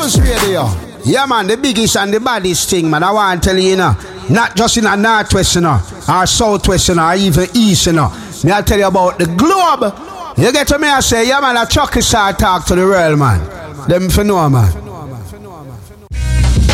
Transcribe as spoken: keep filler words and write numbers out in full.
Radio. Yeah, man, the biggest and the baddest thing, man. I want to tell you, you know, not just in a northwest, you know, or southwest, you know, or even east, you know. Me I tell you about the globe. You get to me, I say, yeah, man, a chucky star talk to the world, man. Them for know, man.